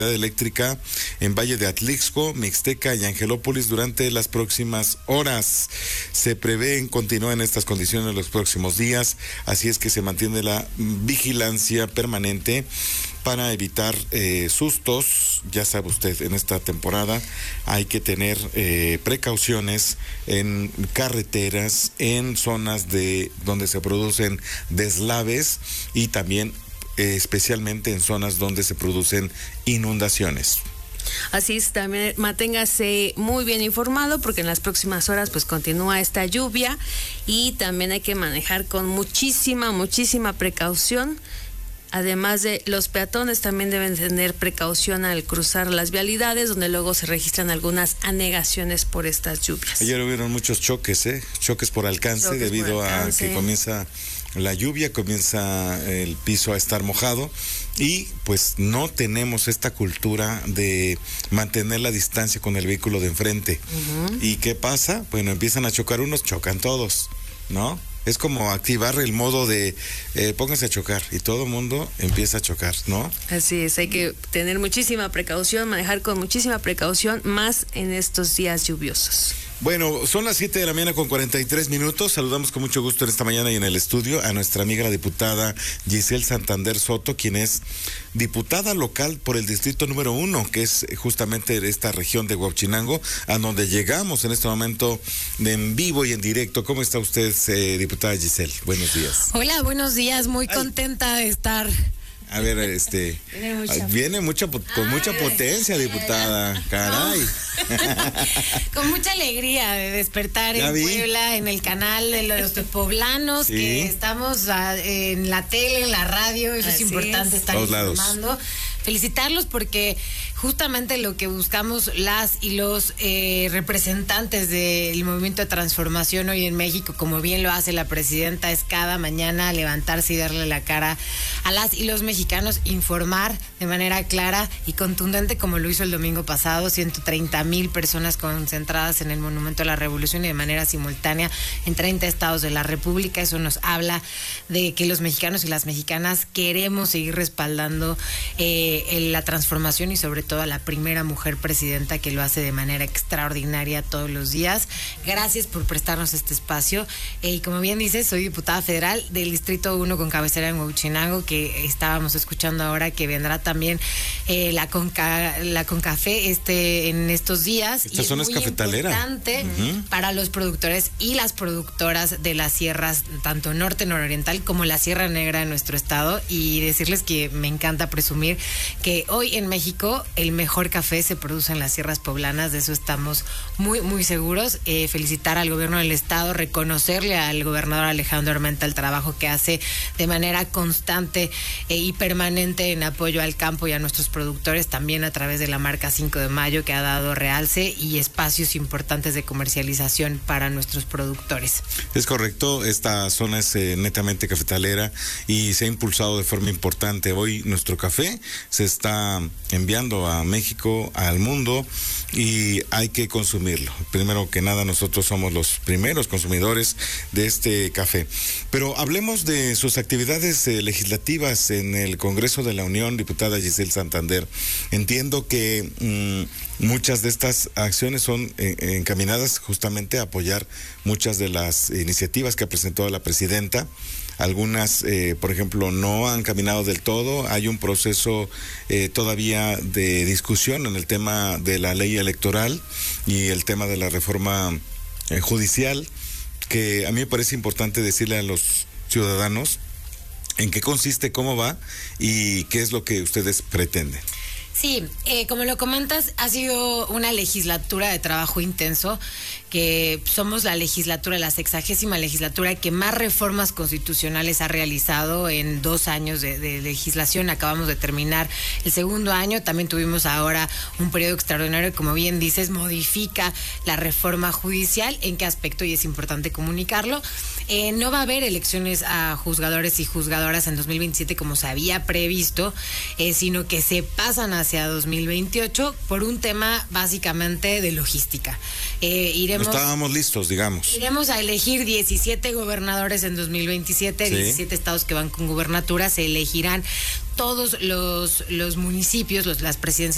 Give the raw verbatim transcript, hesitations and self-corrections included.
eléctrica en Valle de Atlixco, Mixteca y Angelópolis durante las próximas horas. Se prevén continuar en estas condiciones en los próximos días, así es que se mantiene la vigilancia permanente para evitar eh, sustos. Ya sabe usted, en esta temporada hay que tener eh, precauciones en carreteras, en zonas de donde se producen deslaves y también especialmente en zonas donde se producen inundaciones. Así es, también manténgase muy bien informado porque en las próximas horas pues continúa esta lluvia y también hay que manejar con muchísima, muchísima precaución. Además de los peatones también deben tener precaución al cruzar las vialidades donde luego se registran algunas anegaciones por estas lluvias. Ayer hubieron muchos choques, ¿eh? choques por alcance choques debido por alcance. a que comienza la lluvia, comienza el piso a estar mojado y pues no tenemos esta cultura de mantener la distancia con el vehículo de enfrente. Uh-huh. ¿Y qué pasa? Bueno, empiezan a chocar unos, chocan todos, ¿no? Es como activar el modo de eh, pónganse a chocar y todo el mundo empieza a chocar, ¿no? Así es, hay que tener muchísima precaución, manejar con muchísima precaución, más en estos días lluviosos. Bueno, son las siete de la mañana con cuarenta y tres minutos. Saludamos con mucho gusto en esta mañana y en el estudio a nuestra amiga la diputada Giselle Santander Soto, quien es diputada local por el distrito número uno, que es justamente esta región de Huauchinango, a donde llegamos en este momento en vivo y en directo. ¿Cómo está usted, eh, diputada Giselle? Buenos días. Hola, buenos días. Muy Ay. contenta de estar. A ver, este, viene, mucha, viene mucha, con Ay, mucha potencia, diputada, caray. No. Con mucha alegría de despertar ya en vi. Puebla, en el canal de los poblanos, sí. que estamos a, en la tele, en la radio, eso Así es importante es. estar Todos informando. Lados. Felicitarlos porque justamente lo que buscamos las y los eh, representantes del movimiento de transformación hoy en México, como bien lo hace la presidenta, es cada mañana levantarse y darle la cara a las y los mexicanos, informar de manera clara y contundente como lo hizo el domingo pasado, ciento treinta mil personas concentradas en el Monumento a la Revolución y de manera simultánea en treinta estados de la República. Eso nos habla de que los mexicanos y las mexicanas queremos seguir respaldando eh, la transformación y sobre todo a la primera mujer presidenta que lo hace de manera extraordinaria todos los días. Gracias por prestarnos este espacio. Eh, y como bien dices, soy diputada federal del Distrito uno con cabecera en Huauchinango, que estábamos escuchando ahora que vendrá también eh, la, Conca, la Concafé este, en estos días. Esta y zona es es muy cafetalera. importante uh-huh. para los productores y las productoras de las sierras, tanto norte, nororiental, como la Sierra Negra de nuestro estado. Y decirles que me encanta presumir que hoy en México el mejor café se produce en las sierras poblanas, de eso estamos muy, muy seguros. Eh, felicitar al gobierno del estado, reconocerle al gobernador Alejandro Armenta el trabajo que hace de manera constante eh, y permanente en apoyo al campo y a nuestros productores, también a través de la marca cinco de mayo, que ha dado realce y espacios importantes de comercialización para nuestros productores. Es correcto, esta zona es eh, netamente cafetalera y se ha impulsado de forma importante. Hoy nuestro café se está enviando a México, al mundo, y hay que consumirlo. Primero que nada, nosotros somos los primeros consumidores de este café. Pero hablemos de sus actividades eh, legislativas en el Congreso de la Unión, diputada Giselle Santander. Entiendo que mmm, muchas de estas acciones son eh, encaminadas justamente a apoyar muchas de las iniciativas que ha presentado la presidenta. Algunas, eh, por ejemplo, no han caminado del todo. Hay un proceso eh, todavía de discusión en el tema de la ley electoral y el tema de la reforma eh, judicial, que a mí me parece importante decirle a los ciudadanos en qué consiste, cómo va y qué es lo que ustedes pretenden. Sí, eh, como lo comentas, ha sido una legislatura de trabajo intenso, que somos la legislatura, la sexagésima legislatura que más reformas constitucionales ha realizado en dos años de, de legislación. Acabamos de terminar el segundo año, también tuvimos ahora un periodo extraordinario, como bien dices, modifica la reforma judicial. ¿En qué aspecto? Y es importante comunicarlo. Eh, no va a haber elecciones a juzgadores y juzgadoras en dos mil veintisiete como se había previsto, eh, sino que se pasan hacia dos mil veintiocho por un tema básicamente de logística. Eh, iremos, no estábamos listos, digamos. Iremos a elegir diecisiete gobernadores en dos mil veintisiete, sí. diecisiete estados que van con gubernatura, se elegirán todos los, los municipios, los, las presidencias